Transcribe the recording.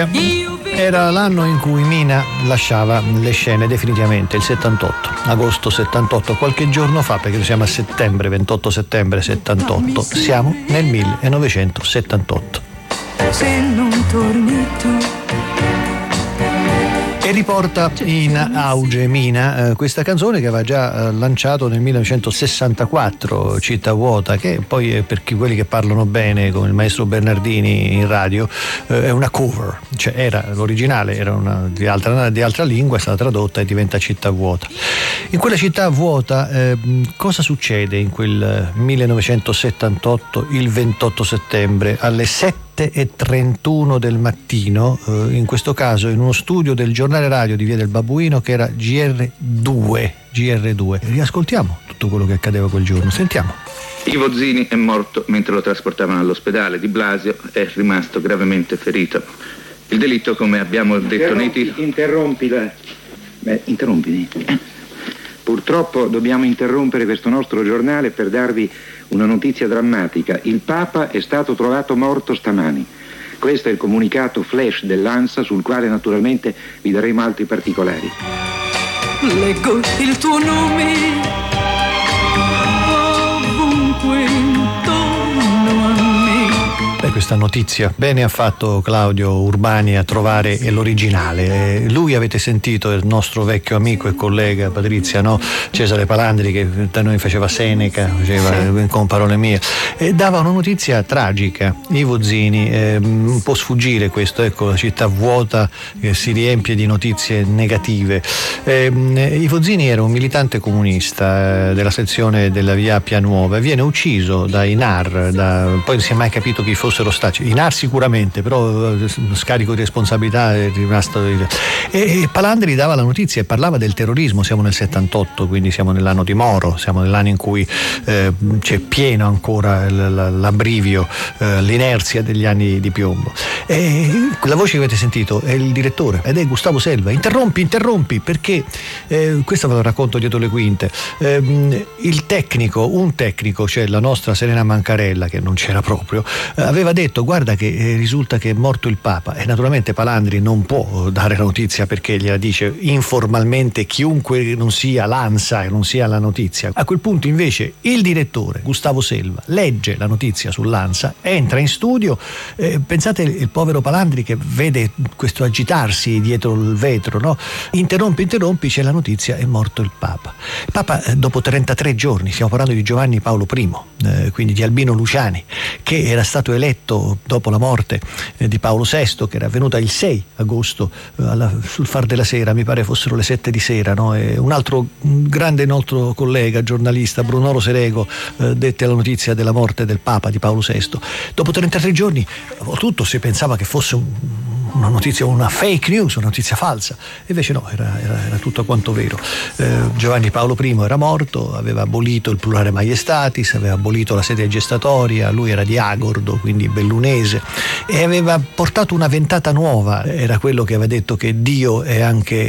Era l'anno in cui Mina lasciava le scene definitivamente, il 78, agosto 78, qualche giorno fa, perché siamo a settembre, 28 settembre 78, siamo nel 1978. Se non torni tu. E riporta in auge Mina questa canzone che aveva già lanciato nel 1964, Città vuota, che poi per quelli che parlano bene come il maestro Bernardini in radio è una cover, cioè era l'originale, era di altra lingua, è stata tradotta e diventa Città vuota. In quella città vuota cosa succede in quel 1978, il 28 settembre alle 7:31 del mattino, in questo caso in uno studio del giornale radio di Via del Babuino che era GR2. Riascoltiamo tutto quello che accadeva quel giorno, sentiamo. Ivo Zini è morto mentre lo trasportavano all'ospedale. Di Blasio è rimasto gravemente ferito. Il delitto, come abbiamo detto nei titoli... Interrompimi. Purtroppo dobbiamo interrompere questo nostro giornale per darvi una notizia drammatica. Il Papa è stato trovato morto stamani. Questo è il comunicato flash dell'ANSA, sul quale naturalmente vi daremo altri particolari. Leggo il tuo nome ovunque intorno a me. Questa notizia, bene ha fatto Claudio Urbani a trovare l'originale. Lui, avete sentito, il nostro vecchio amico e collega Patrizia, no? Cesare Palandri, che da noi faceva Seneca, faceva con parole mie, dava una notizia tragica. Ivo Zini, un po' sfuggire questo, ecco, la città vuota che si riempie di notizie negative. Ivo Zini era un militante comunista della sezione della via Appia Nuova, viene ucciso dai NAR, poi non si è mai capito chi fossero stati. I NAR sicuramente, però scarico di responsabilità è rimasto. E Palandri dava la notizia e parlava del terrorismo. Siamo nel 78, quindi siamo nell'anno di Moro, siamo nell'anno in cui c'è pieno ancora l'abbrivio, l'inerzia degli anni di piombo. E la voce che avete sentito è il direttore ed è Gustavo Selva. Interrompi, perché questo ve lo racconto dietro le quinte. Un tecnico, cioè la nostra Serena Mancarella, che non c'era proprio, aveva detto: guarda che risulta che è morto il Papa. E naturalmente Palandri non può dare la notizia, perché gliela dice informalmente chiunque non sia l'ANSA e non sia la notizia. A quel punto invece il direttore Gustavo Selva legge la notizia sull'ANSA, entra in studio, pensate il povero Palandri che vede questo agitarsi dietro il vetro, no? Interrompi, c'è la notizia: è morto il Papa. Il Papa dopo 33 giorni, stiamo parlando di Giovanni Paolo I, quindi di Albino Luciani, che era stato eletto dopo la morte di Paolo VI, che era avvenuta il 6 agosto sul Far della Sera, mi pare fossero le 7 di sera, no? E un altro grande nostro collega giornalista, Brunoro Serego, dette la notizia della morte del Papa di Paolo VI. Dopo 33 giorni tutto si pensava che fosse una notizia, una fake news, una notizia falsa, invece no, era tutto quanto vero. Giovanni Paolo I era morto, aveva abolito il plurale maiestatis, aveva abolito la sedia gestatoria, lui era di Agordo, quindi bellunese, e aveva portato una ventata nuova. Era quello che aveva detto che Dio è anche